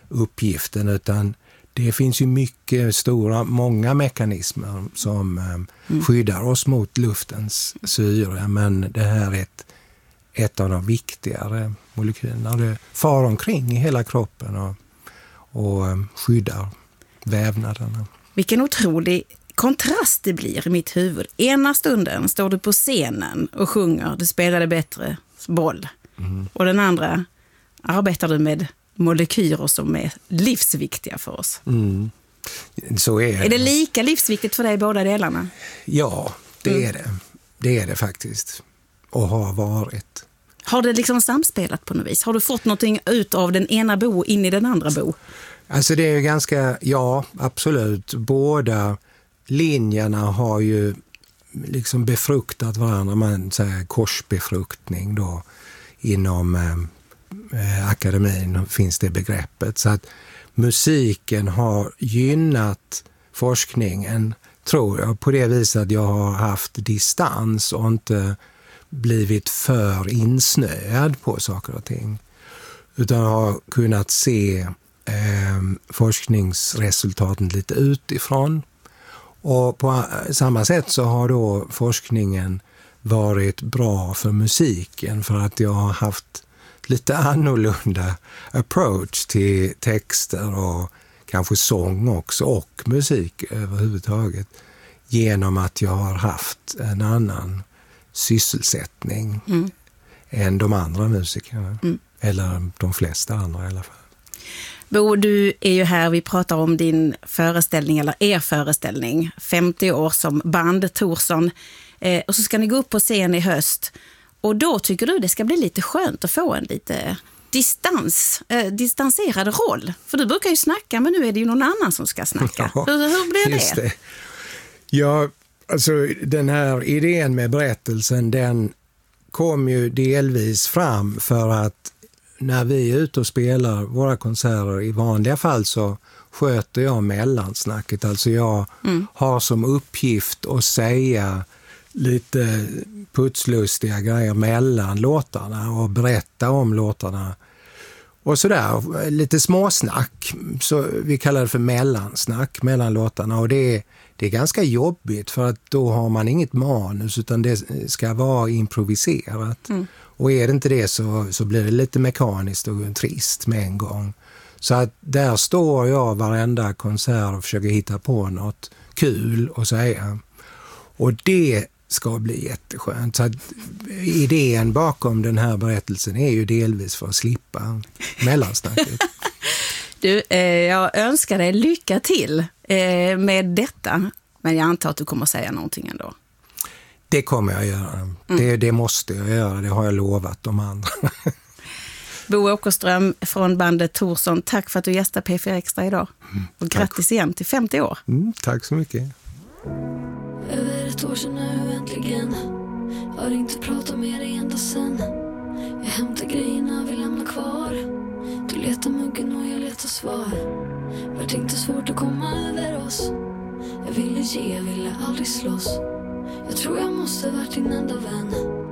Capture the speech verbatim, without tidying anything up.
uppgiften, utan det finns ju mycket stora, många mekanismer som mm. skyddar oss mot luftens syre, men det här är ett, ett av de viktigare molekylerna. Det far omkring i hela kroppen och, och skyddar vävnaderna. Vilken otrolig kontrast det blir i mitt huvud. Ena stunden står du på scenen och sjunger Du spelade bättre boll. Mm. Och den andra arbetar du med molekyler som är livsviktiga för oss. Mm. Så är det. Är det lika livsviktigt för dig båda delarna? Ja, det mm. är det. Det är det faktiskt. Och har varit. Har det liksom samspelat på något vis? Har du fått någonting ut av den ena bo in i den andra bo? Alltså det är ju ganska, ja absolut. Båda linjerna har ju liksom befruktat varandra. Man säger korsbefruktning då inom eh, akademin finns det begreppet. Så att musiken har gynnat forskningen, tror jag, på det viset att jag har haft distans och inte blivit för insnöad på saker och ting. Utan har kunnat se eh, forskningsresultaten lite utifrån. Och på samma sätt så har då forskningen varit bra för musiken, för att jag har haft lite annorlunda approach till texter och kanske sång också och musik överhuvudtaget, genom att jag har haft en annan sysselsättning mm. än de andra musikerna. Mm. Eller de flesta andra i alla fall. Bo, du är ju här, vi pratar om din föreställning, eller er föreställning, femtio år som band Thorsson. Eh, och så ska ni gå upp på scen i höst. Och då tycker du det ska bli lite skönt att få en lite distans, eh, distanserad roll. För du brukar ju snacka, men nu är det ju någon annan som ska snacka. Ja, hur, hur blir det? Just det? Ja, alltså den här idén med berättelsen, den kom ju delvis fram för att när vi är ute och spelar våra konserter, i vanliga fall så sköter jag mellansnacket. Alltså jag mm. har som uppgift att säga lite putslustiga grejer mellan låtarna och berätta om låtarna. Och sådär, lite småsnack. Så vi kallar det för mellansnack mellan låtarna. Och det är, det är ganska jobbigt, för att då har man inget manus, utan det ska vara improviserat. Mm. Och är det inte det så, så blir det lite mekaniskt och trist med en gång. Så att där står jag varenda konsert och försöker hitta på något kul och säga. Och det ska bli jätteskönt. Så att idén bakom den här berättelsen är ju delvis för att slippa mellansnacket. Du, eh, jag önskar dig lycka till eh, med detta. Men jag antar att du kommer säga någonting ändå. Det kommer jag göra. Mm. Det, det måste jag göra. Det har jag lovat de andra. Bo Åkerström från bandet Thorsson, tack för att du gästade P fyra Extra idag. Mm, och grattis igen till femtio år. Mm, tack så mycket. Över ett år sedan nu äntligen. Har inte pratat med dig ända sen. Jag hämtar grejerna, vi lämnar kvar. Du letar muggen och jag letar svar. Vart inte svårt att komma över oss. Jag ville ge, jag ville aldrig slåss. Jag tror jag måste varit din enda vän.